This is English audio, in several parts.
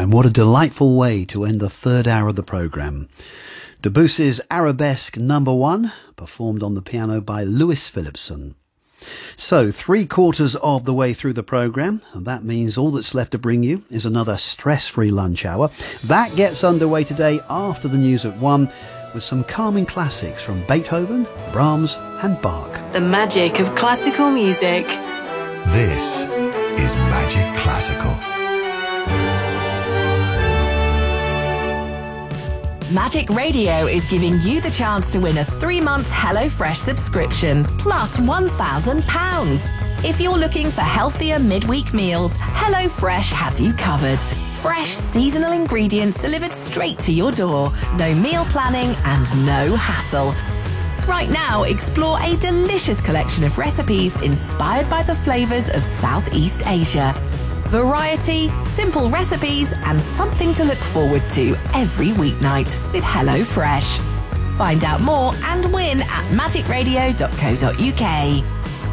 And what a delightful way to end the third hour of the programme. Debussy's Arabesque No. 1, performed on the piano by Louis Phillipson. So, 3/4 of the way through the programme, and that means all that's left to bring you is another stress-free lunch hour. That gets underway today after the news at 1, with some calming classics from Beethoven, Brahms and Bach. The magic of classical music. This is Magic Classical. Magic Radio is giving you the chance to win a 3-month HelloFresh subscription, plus £1,000. If you're looking for healthier midweek meals, HelloFresh has you covered. Fresh, seasonal ingredients delivered straight to your door. No meal planning and no hassle. Right now, explore a delicious collection of recipes inspired by the flavours of Southeast Asia. Variety, simple recipes, and something to look forward to every weeknight with HelloFresh. Find out more and win at magicradio.co.uk.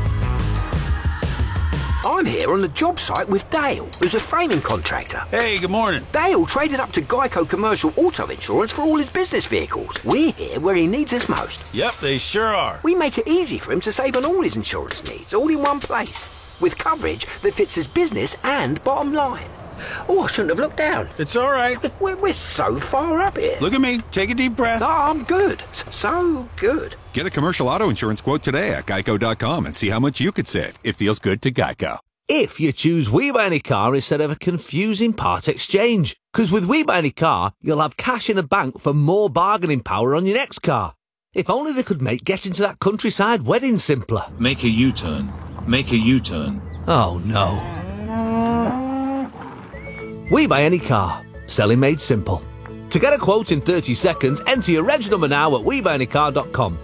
I'm here on the job site with Dale, who's a framing contractor. Hey, good morning. Dale traded up to Geico Commercial Auto Insurance for all his business vehicles. We're here where he needs us most. Yep, they sure are. We make it easy for him to save on all his insurance needs, all in one place, with coverage that fits his business and bottom line. Oh, I shouldn't have looked down. It's all right. We're so far up here. Look at me. Take a deep breath. Oh, I'm good. So good. Get a commercial auto insurance quote today at geico.com and see how much you could save. It feels good to Geico. If you choose We Buy Any Car instead of a confusing part exchange. Because with We Buy Any Car, you'll have cash in the bank for more bargaining power on your next car. If only they could make getting to that countryside wedding simpler. Make a U-turn. Make a U-turn. Oh, no. We Buy Any Car. Selling made simple. To get a quote in 30 seconds, enter your reg number now at webuyanycar.com.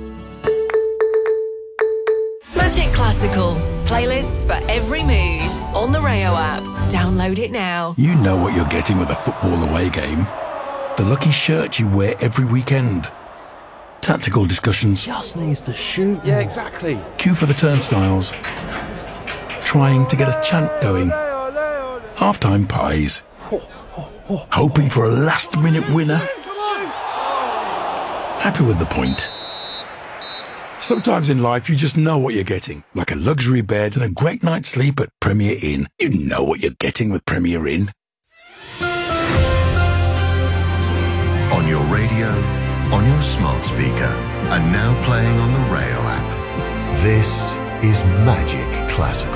Magic Classical. Playlists for every mood. On the Rayo app. Download it now. You know what you're getting with a football away game. The lucky shirt you wear every weekend. Tactical discussions. Just needs to shoot. Yeah, exactly. Queue for the turnstiles. Trying to get a chant going. Half-time pies. Hoping for a last-minute winner. Happy with the point. Sometimes in life you just know what you're getting. Like a luxury bed and a great night's sleep at Premier Inn. You know what you're getting with Premier Inn. On your radio, on your smart speaker, and now playing on the Rayo app. This is Magic Classical.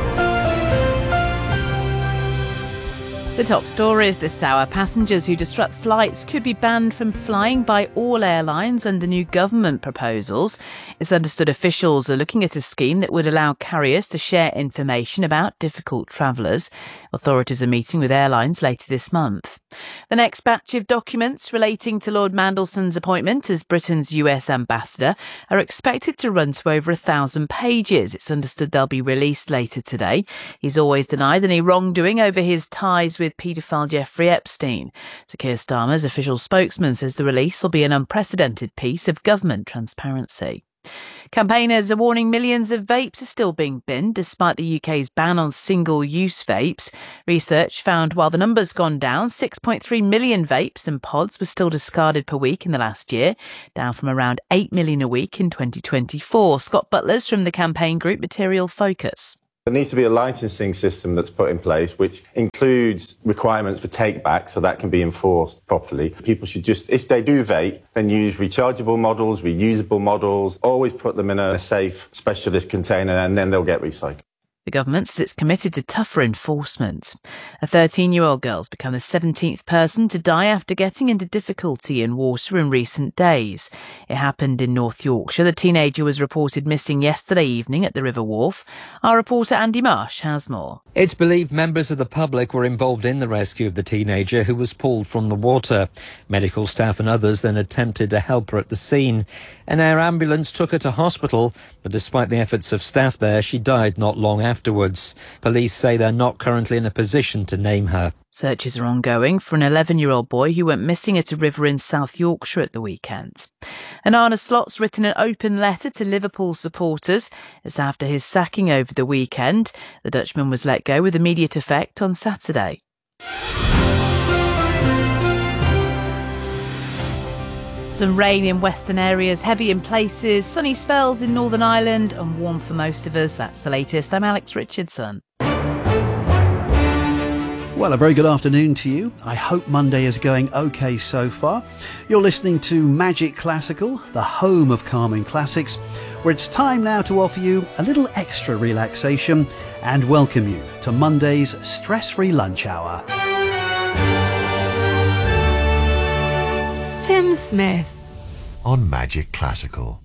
The top stories this hour. Passengers who disrupt flights could be banned from flying by all airlines under new government proposals. It's understood officials are looking at a scheme that would allow carriers to share information about difficult travellers. Authorities are meeting with airlines later this month. The next batch of documents relating to Lord Mandelson's appointment as Britain's US ambassador are expected to run to over 1,000 pages. It's understood they'll be released later today. He's always denied any wrongdoing over his ties with paedophile Jeffrey Epstein. So Keir Starmer's official spokesman says the release will be an unprecedented piece of government transparency. Campaigners are warning millions of vapes are still being binned despite the UK's ban on single-use vapes. Research found while the number's gone down, 6.3 million vapes and pods were still discarded per week in the last year, down from around 8 million a week in 2024. Scott Butlers from the campaign group Material Focus. There needs to be a licensing system that's put in place which includes requirements for take-back so that can be enforced properly. People should just, if they do vape, then use rechargeable models, reusable models, always put them in a safe specialist container and then they'll get recycled. The government says it's committed to tougher enforcement. A 13-year-old girl's become the 17th person to die after getting into difficulty in water in recent days. It happened in North Yorkshire. The teenager was reported missing yesterday evening at the River Wharfe. Our reporter Andy Marsh has more. It's believed members of the public were involved in the rescue of the teenager who was pulled from the water. Medical staff and others then attempted to help her at the scene. An air ambulance took her to hospital, but despite the efforts of staff there, she died not long afterwards. Police say they're not currently in a position to name her. Searches are ongoing for an 11-year-old boy who went missing at a river in South Yorkshire at the weekend. And Arne Slot's written an open letter to Liverpool supporters. It's after his sacking over the weekend. The Dutchman was let go with immediate effect on Saturday. Some rain in western areas, heavy in places, sunny spells in Northern Ireland and warm for most of us. That's the latest. I'm Alex Richardson. Well, a very good afternoon to you. I hope Monday is going okay so far. You're listening to Magic Classical, the home of calming classics, where it's time now to offer you a little extra relaxation and welcome you to Monday's stress-free lunch hour. Tim Smith on Magic Classical.